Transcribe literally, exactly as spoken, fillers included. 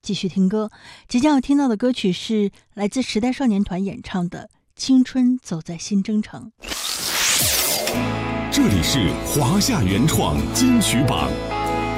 继续听歌，即将要听到的歌曲是来自时代少年团演唱的《青春走在新征程》。 这里是华夏原创金曲榜。